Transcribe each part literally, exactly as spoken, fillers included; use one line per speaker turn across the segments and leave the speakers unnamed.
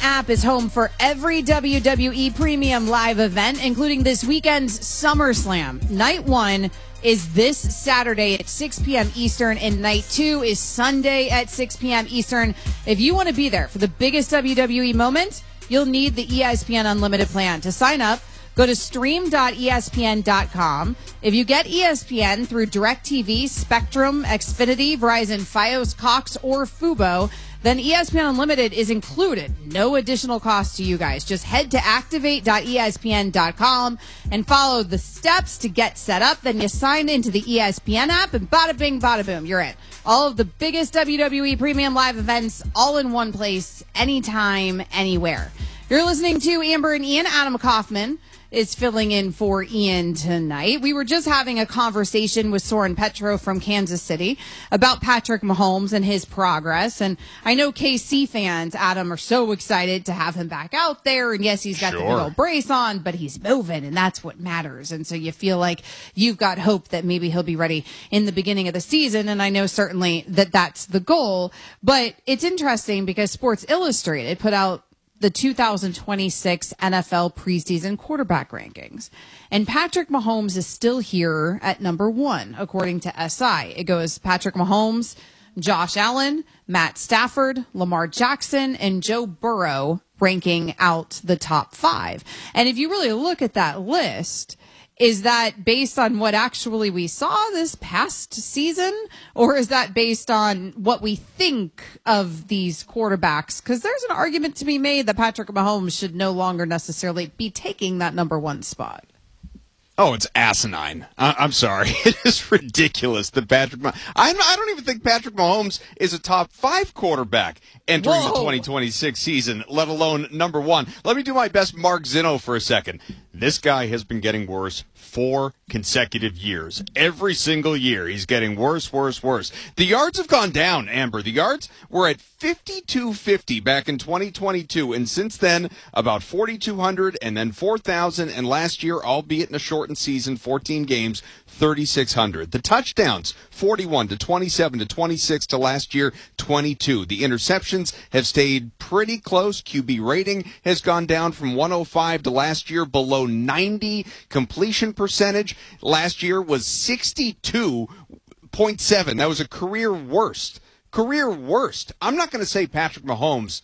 app is home for every W W E Premium live event, including this weekend's SummerSlam. Night one is this Saturday at six p.m. Eastern, and night two is Sunday at six p.m. Eastern. If you want to be there for the biggest W W E moment, you'll need the E S P N Unlimited plan. To sign up, go to stream dot E S P N dot com. If you get E S P N through DirecTV, Spectrum, Xfinity, Verizon, Fios, Cox, or Fubo, then E S P N Unlimited is included. No additional cost to you guys. Just head to activate dot E S P N dot com and follow the steps to get set up. Then you sign into the E S P N app, and bada bing, bada boom, you're in. All of the biggest W W E Premium live events all in one place, anytime, anywhere. You're listening to Amber and Ian. Adam Kaufman is filling in for Ian tonight. We were just having a conversation with Soren Petro from Kansas City about Patrick Mahomes and his progress. And I know K C fans, Adam, are so excited to have him back out there. And yes, he's got sure. the big old brace on, but he's moving, and that's what matters. And so you feel like you've got hope that maybe he'll be ready in the beginning of the season. And I know certainly that that's the goal. But it's interesting because Sports Illustrated put out the two thousand twenty-six N F L preseason quarterback rankings. And Patrick Mahomes is still here at number one, according to S I. It goes Patrick Mahomes, Josh Allen, Matt Stafford, Lamar Jackson, and Joe Burrow ranking out the top five. And if you really look at that list, is that based on what actually we saw this past season, or is that based on what we think of these quarterbacks? Because there's an argument to be made that Patrick Mahomes should no longer necessarily be taking that number one spot.
Oh, it's asinine. I- I'm sorry. It is ridiculous that Patrick Mahomes... I'm, I don't even think Patrick Mahomes is a top five quarterback entering Whoa. the twenty twenty-six season, let alone number one. Let me do my best Mark Zinno for a second. This guy has been getting worse four consecutive years. Every single year, he's getting worse, worse, worse. The yards have gone down, Amber. The yards were at fifty-two fifty back in twenty twenty-two, and since then, about forty-two hundred, and then four thousand, and last year, albeit in a shortened season, fourteen games, thirty-six hundred. The touchdowns, forty-one to twenty-seven to twenty-six to last year, twenty-two. The interceptions have stayed pretty close. Q B rating has gone down from one oh five to last year below ninety. Completion percentage last year was sixty-two point seven. That was a career worst. Career worst. I'm not going to say Patrick Mahomes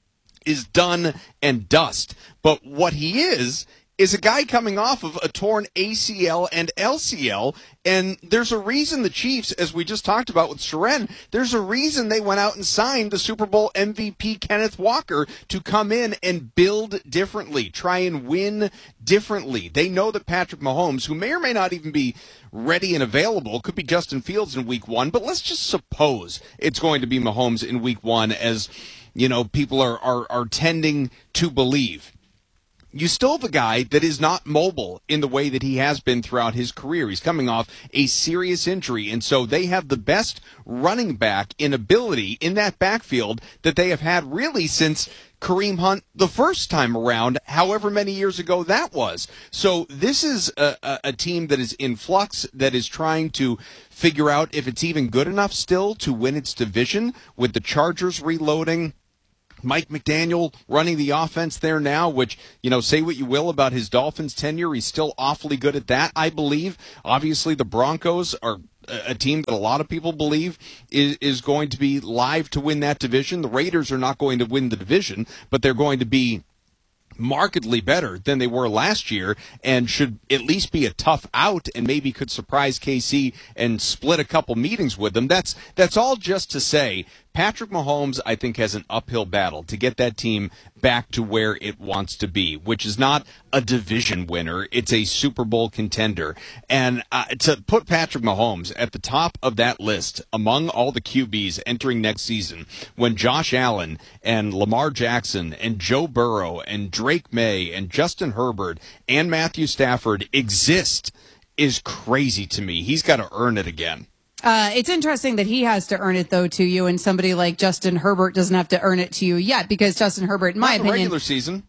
is done and dust, but what he is is a guy coming off of a torn A C L and L C L, and there's a reason the Chiefs, as we just talked about with Seren, there's a reason they went out and signed the Super Bowl M V P Kenneth Walker to come in and build differently, try and win differently. They know that Patrick Mahomes, who may or may not even be ready and available, could be Justin Fields in week one, but let's just suppose it's going to be Mahomes in week one, as, you know, people are, are, are tending to believe. You still have a guy that is not mobile in the way that he has been throughout his career. He's coming off a serious injury, and so they have the best running back in ability in that backfield that they have had really since Kareem Hunt the first time around, however many years ago that was. So this is a, a, a team that is in flux, that is trying to figure out if it's even good enough still to win its division, with the Chargers reloading, Mike McDaniel running the offense there now, which, you know, say what you will about his Dolphins tenure, he's still awfully good at that, I believe. Obviously, the Broncos are a team that a lot of people believe is, is going to be live to win that division. The Raiders are not going to win the division, but they're going to be markedly better than they were last year, and should at least be a tough out, and maybe could surprise K C and split a couple meetings with them. That's that's all just to say Patrick Mahomes, I think, has an uphill battle to get that team back to where it wants to be, which is not a division winner. It's a Super Bowl contender. And uh, to put Patrick Mahomes at the top of that list among all the Q Bs entering next season, when Josh Allen and Lamar Jackson and Joe Burrow and Drake May and Justin Herbert and Matthew Stafford exist, is crazy to me. He's got to earn it again.
Uh, it's interesting that he has to earn it, though, to you, and somebody like Justin Herbert doesn't have to earn it to you yet, because Justin Herbert, in my
Not in the
opinion,
regular season.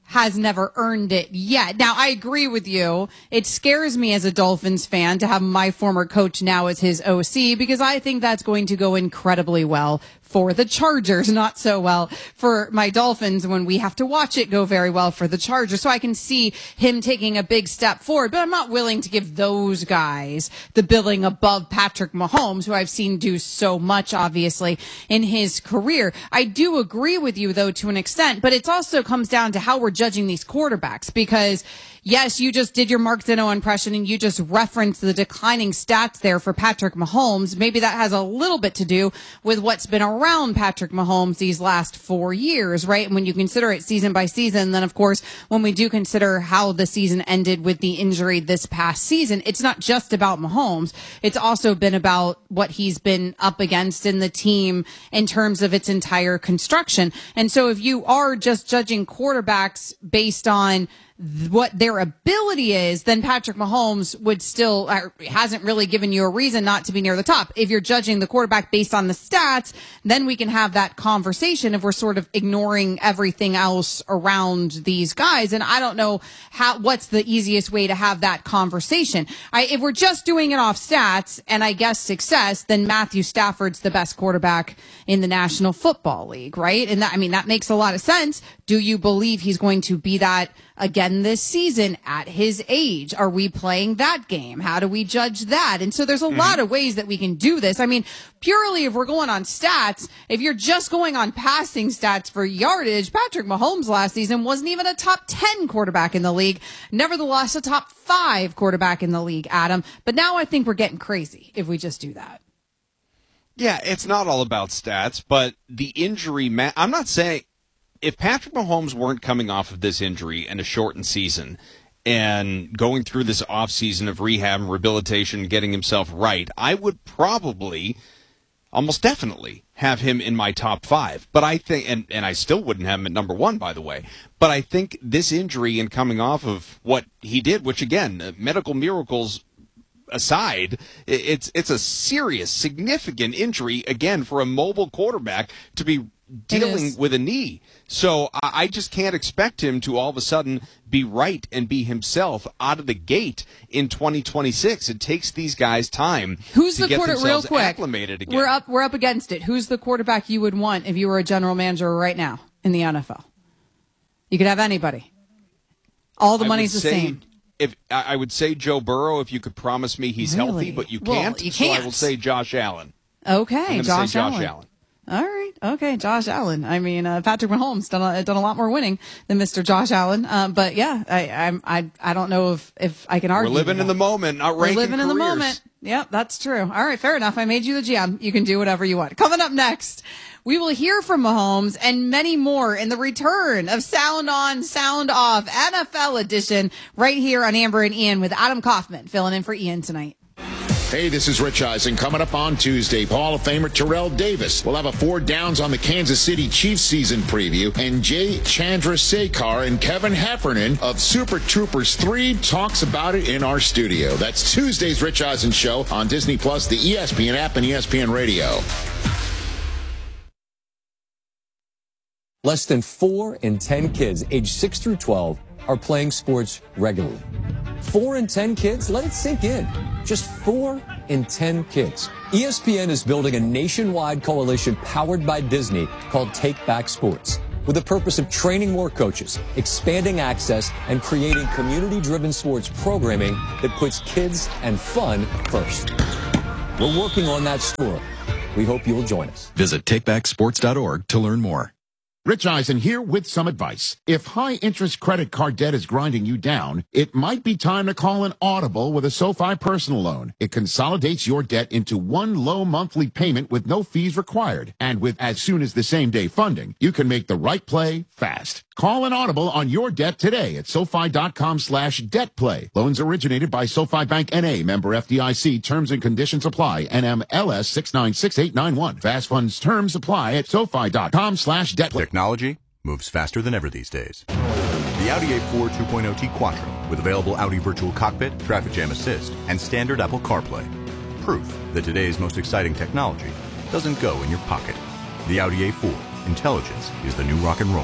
has never earned it yet. Now, I agree with you. It scares me as a Dolphins fan to have my former coach now as his O C, because I think that's going to go incredibly well for the Chargers, not so well for my Dolphins when we have to watch it go very well for the Chargers. So I can see him taking a big step forward, but I'm not willing to give those guys the billing above Patrick Mahomes, who I've seen do so much, obviously, in his career. I do agree with you, though, to an extent, but it also comes down to how we're judging these quarterbacks, because yes, you just did your Mark Zeno impression and you just referenced the declining stats there for Patrick Mahomes. Maybe that has a little bit to do with what's been around Patrick Mahomes these last four years, right? And when you consider it season by season, then of course, when we do consider how the season ended with the injury this past season, it's not just about Mahomes. It's also been about what he's been up against in the team in terms of its entire construction. And so if you are just judging quarterbacks based on what their ability is, then Patrick Mahomes would still, uh, hasn't really given you a reason not to be near the top. If you're judging the quarterback based on the stats, then we can have that conversation if we're sort of ignoring everything else around these guys. And I don't know how, what's the easiest way to have that conversation. I, if we're just doing it off stats and I guess success, then Matthew Stafford's the best quarterback in the National Football League, right? And that, I mean, that makes a lot of sense. Do you believe he's going to be that again this season at his age? Are we playing that game? How do we judge that? And so there's a mm-hmm. lot of ways that we can do this. I mean, purely if we're going on stats, if you're just going on passing stats for yardage, Patrick Mahomes last season wasn't even a top ten quarterback in the league. Nevertheless, a top five quarterback in the league, Adam. But now I think we're getting crazy if we just do that.
Yeah, it's not all about stats, but the injury, ma- I'm not saying, if Patrick Mahomes weren't coming off of this injury and a shortened season and going through this offseason of rehab and rehabilitation and getting himself right, I would probably, almost definitely, have him in my top five. But I think, and, and I still wouldn't have him at number one, by the way, but I think this injury and coming off of what he did, which again, medical miracles aside, it's it's a serious, significant injury, again, for a mobile quarterback to be dealing with a knee. So I just can't expect him to all of a sudden be right and be himself out of the gate in twenty twenty-six. It takes these guys time
Who's
to
the
get
quarter,
themselves
real quick,
acclimated again.
We're up, we're up against it. Who's the quarterback you would want if you were a general manager right now in the N F L? You could have anybody. All the
I
money's the
say,
same.
If I would say Joe Burrow, if you could promise me he's
really?
healthy, but you
well,
can't,
you can't.
so I will say Josh Allen.
Okay, Josh,
say Josh
Allen.
Allen.
All right. Okay. Josh Allen. I mean, uh, Patrick Mahomes done a, done a lot more winning than Mister Josh Allen. Uh, but yeah, I, I'm, I, I don't know if, if I can argue.
We're living in the moment, not ranking
We're living in
careers.
the moment. Yep, that's true. All right. Fair enough. I made you the G M. You can do whatever you want. Coming up next, we will hear from Mahomes and many more in the return of Sound On, Sound Off N F L edition right here on Amber and Ian with Adam Kaufman filling in for Ian tonight.
Hey, this is Rich Eisen. Coming up on Tuesday, Hall of Famer Terrell Davis will have a four downs on the Kansas City Chiefs season preview, and Jay Chandrasekhar and Kevin Heffernan of Super Troopers three talks about it in our studio. That's Tuesday's Rich Eisen Show on Disney Plus, the E S P N app, and E S P N Radio.
Less than four in ten kids aged six through twelve are playing sports regularly. Four in ten kids? Let it sink in. Just four in ten kids. E S P N is building a nationwide coalition powered by Disney called Take Back Sports, with the purpose of training more coaches, expanding access, and creating community-driven sports programming that puts kids and fun first. We're working on that story. We hope you'll join us.
Visit take back sports dot org to learn more.
Rich Eisen here with some advice. If high-interest credit card debt is grinding you down, it might be time to call an Audible with a SoFi personal loan. It consolidates your debt into one low monthly payment with no fees required. And with as soon as the same-day funding, you can make the right play fast. Call an Audible on your debt today at SoFi.com slash debt play. Loans originated by SoFi Bank N A, member F D I C. Terms and conditions apply. N M L S six nine six eight nine one. Fast funds terms apply at SoFi.com slash debt play.
Technology moves faster than ever these days. The Audi A four two point oh T Quattro with available Audi Virtual Cockpit, Traffic Jam Assist, and standard Apple CarPlay. Proof that today's most exciting technology doesn't go in your pocket. The Audi A four. Intelligence is the new rock and roll.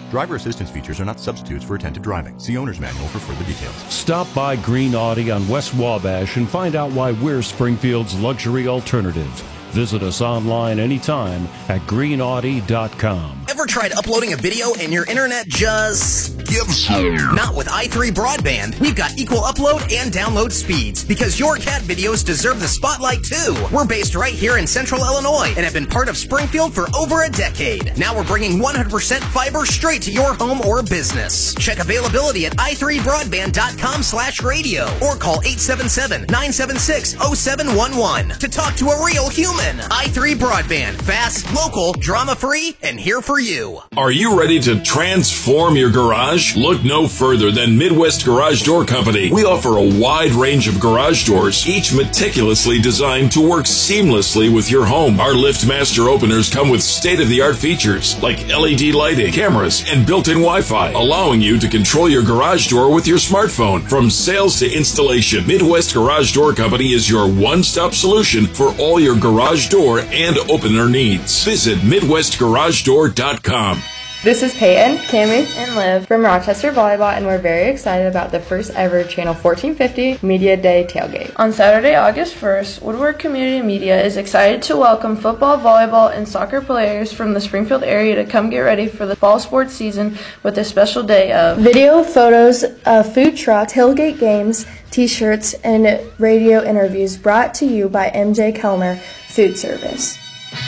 Driver assistance features are not substitutes for attentive driving. See owner's manual for further details.
Stop by Green Audi on West Wabash and find out why we're Springfield's luxury alternative. Visit us online anytime at green audi dot com.
Ever tried uploading a video and your internet just gives up? Not with i three Broadband. We've got equal upload and download speeds because your cat videos deserve the spotlight too. We're based right here in Central Illinois and have been part of Springfield for over a decade. Now we're bringing one hundred percent fiber straight to your home or business. Check availability at i three broadband dot com slash radio or call eight seven seven, nine seven six, zero seven one one to talk to a real human. i three Broadband. Fast, local, drama-free, and here for you.
Are you ready to transform your garage? Look no further than Midwest Garage Door Company. We offer a wide range of garage doors, each meticulously designed to work seamlessly with your home. Our LiftMaster openers come with state-of-the-art features like L E D lighting, cameras, and built-in Wi-Fi, allowing you to control your garage door with your smartphone. From sales to installation, Midwest Garage Door Company is your one-stop solution for all your garage door and opener needs. Visit midwest garage door dot com.
This is Peyton, Cammie, and Liv from Rochester Volleyball, and we're very excited about the first ever Channel fourteen fifty Media Day tailgate. On Saturday, August first, Woodward Community Media is excited to welcome football, volleyball, and soccer players from the Springfield area to come get ready for the fall sports season with a special day of video, photos, a food truck, tailgate games, t-shirts, and radio interviews brought to you by M J Kelmer Food Service.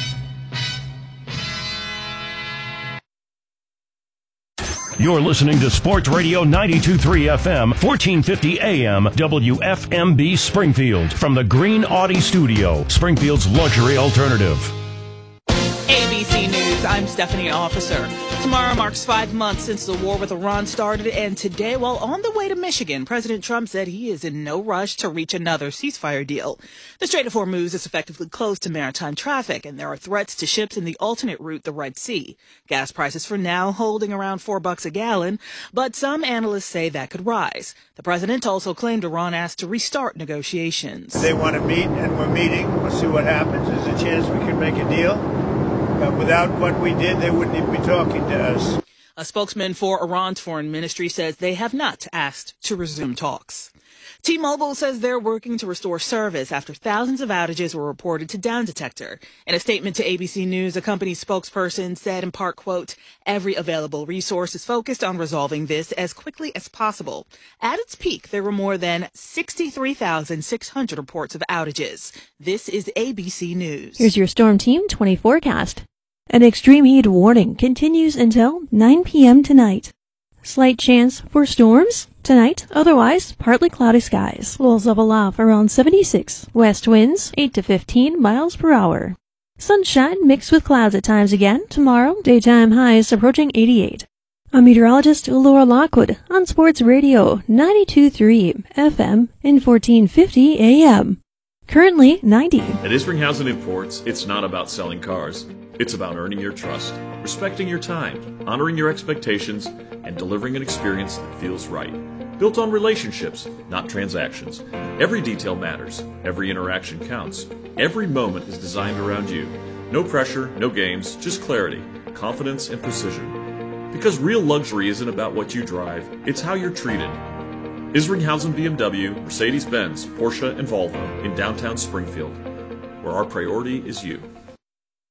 You're listening to Sports Radio ninety-two point three F M, fourteen fifty A M, W F M B Springfield. From the Green Audi Studio, Springfield's luxury alternative.
A B C News, I'm Stephanie Officer. Tomorrow marks five months since the war with Iran started, and today, while on the way to Michigan, President Trump said he is in no rush to reach another ceasefire deal. The Strait of Hormuz is effectively closed to maritime traffic, and there are threats to ships in the alternate route, the Red Sea. Gas prices for now holding around four bucks a gallon, but some analysts say that could rise. The president also claimed Iran asked to restart negotiations.
They want to meet, and we're meeting. We'll see what happens. There's a chance we can make a deal. But without what we did, they wouldn't even be talking to us.
A spokesman for Iran's foreign ministry says they have not asked to resume talks. T-Mobile says they're working to restore service after thousands of outages were reported to Down Detector. In a statement to A B C News, a company spokesperson said in part, quote, every available resource is focused on resolving this as quickly as possible. At its peak, there were more than sixty-three thousand six hundred reports of outages. This is A B C News.
Here's your Storm Team twenty forecast. An extreme heat warning continues until nine p.m. tonight. Slight chance for storms tonight, otherwise partly cloudy skies. Lows level off around seventy-six. West winds eight to fifteen miles per hour. Sunshine mixed with clouds at times again tomorrow. Daytime highs approaching eighty-eight. I'm meteorologist Laura Lockwood on Sports Radio ninety-two point three F M and fourteen fifty A M. Currently ninety.
At Isringhausen Imports, it's not about selling cars. It's about earning your trust, respecting your time, honoring your expectations, and delivering an experience that feels right. Built on relationships, not transactions. Every detail matters. Every interaction counts. Every moment is designed around you. No pressure, no games, just clarity, confidence, and precision. Because real luxury isn't about what you drive, it's how you're treated. Isringhausen B M W, Mercedes-Benz, Porsche, and Volvo in downtown Springfield, where our priority is you.